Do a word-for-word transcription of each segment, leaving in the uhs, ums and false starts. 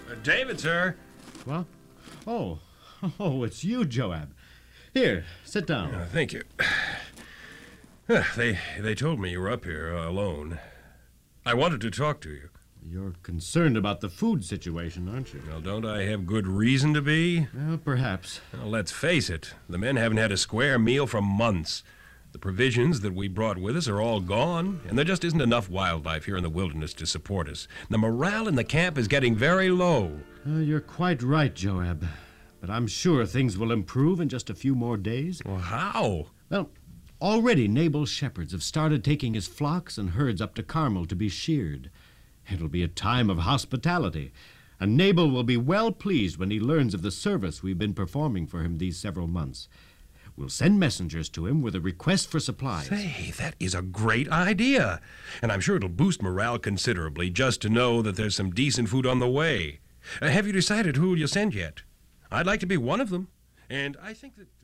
Uh, David, sir. What? Oh, oh, it's you, Joab. Here, sit down. Uh, thank you. Uh, they they told me you were up here uh, alone. I wanted to talk to you. You're concerned about the food situation, aren't you? Well, don't I have good reason to be? Well, perhaps. Well, let's face it. The men haven't had a square meal for months. The provisions that we brought with us are all gone, and there just isn't enough wildlife here in the wilderness to support us. The morale in the camp is getting very low. Uh, you're quite right, Joab. But I'm sure things will improve in just a few more days. Well, how? Well, already Nabal's shepherds have started taking his flocks and herds up to Carmel to be sheared. It'll be a time of hospitality, and Nabal will be well pleased when he learns of the service we've been performing for him these several months. We'll send messengers to him with a request for supplies. Say, that is a great idea. And I'm sure it'll boost morale considerably just to know that there's some decent food on the way. Uh, have you decided who you'll send yet? I'd like to be one of them. And I think that...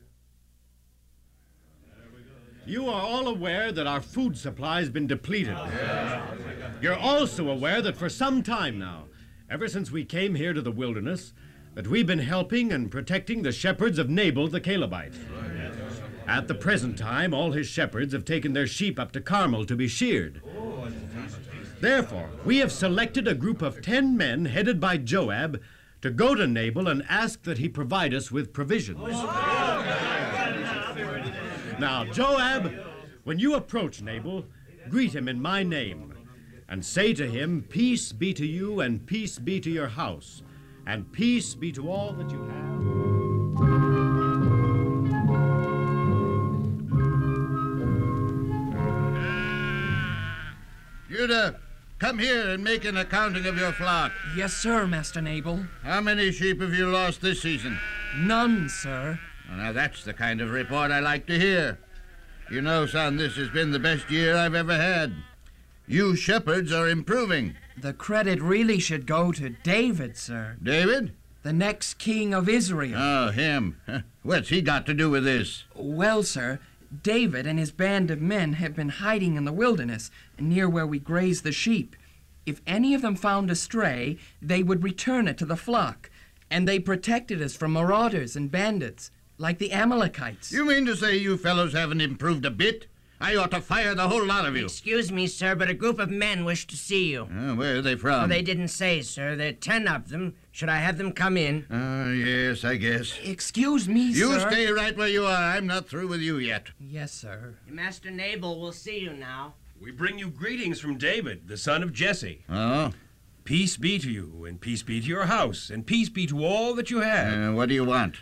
You are all aware that our food supply has been depleted. You're also aware that for some time now, ever since we came here to the wilderness, that we've been helping and protecting the shepherds of Nabal the Calebite. At the present time, all his shepherds have taken their sheep up to Carmel to be sheared. Therefore, we have selected a group of ten men headed by Joab to go to Nabal and ask that he provide us with provisions. Now, Joab, when you approach Nabal, greet him in my name, and say to him, peace be to you, and peace be to your house, and peace be to all that you have. Judah, come here and make an accounting of your flock. Yes, sir, Master Nabal. How many sheep have you lost this season? None, sir. Well, now, that's the kind of report I like to hear. You know, son, this has been the best year I've ever had. You shepherds are improving. The credit really should go to David, sir. David? The next king of Israel. Oh, him. What's he got to do with this? Well, sir, David and his band of men have been hiding in the wilderness near where we graze the sheep. If any of them found a stray, they would return it to the flock, and they protected us from marauders and bandits, like the Amalekites. You mean to say you fellows haven't improved a bit? I ought to fire the whole lot of you. Excuse me, sir, but a group of men wish to see you. Uh, where are they from? Oh, they didn't say, sir. There are ten of them. Should I have them come in? Uh, yes, I guess. Excuse me, You sir. stay right where you are. I'm not through with you yet. Yes, sir. Master Nabal will see you now. We bring you greetings from David, the son of Jesse. Oh? Peace be to you, and peace be to your house, and peace be to all that you have. Uh, what do you want?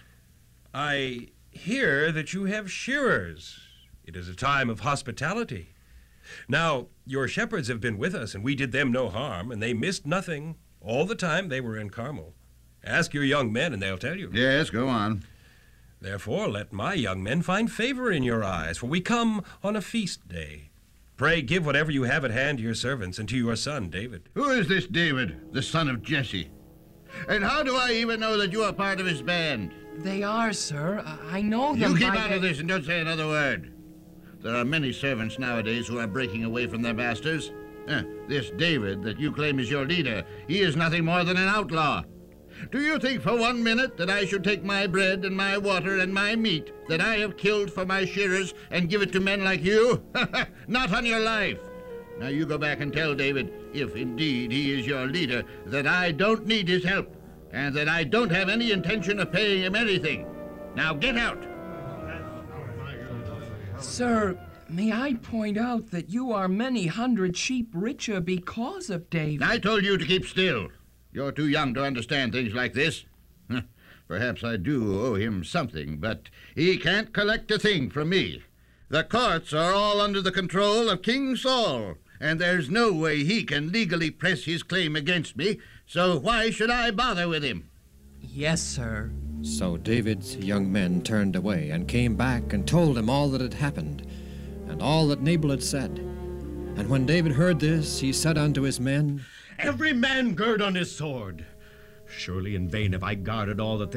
I hear that you have shearers. It is a time of hospitality. Now, your shepherds have been with us, and we did them no harm, and they missed nothing all the time they were in Carmel. Ask your young men, and they'll tell you. Yes, go on. Therefore, let my young men find favor in your eyes, for we come on a feast day. Pray give whatever you have at hand to your servants and to your son, David. Who is this David, the son of Jesse? And how do I even know that you are part of his band? They are, sir. I I know them. You keep by out the- of this and don't say another word. There are many servants nowadays who are breaking away from their masters. Eh, this David that you claim is your leader, he is nothing more than an outlaw. Do you think for one minute that I should take my bread and my water and my meat that I have killed for my shearers and give it to men like you? Not on your life. Now you go back and tell David, if indeed he is your leader, that I don't need his help and that I don't have any intention of paying him anything. Now get out. Sir, may I point out that you are many hundred sheep richer because of David? I told you to keep still. You're too young to understand things like this. Perhaps I do owe him something, but he can't collect a thing from me. The courts are all under the control of King Saul, and there's no way he can legally press his claim against me, so why should I bother with him? Yes, sir. So David's young men turned away and came back and told him all that had happened, and all that Nabal had said. And when David heard this, he said unto his men, Every man gird on his sword. Surely in vain have I guarded all that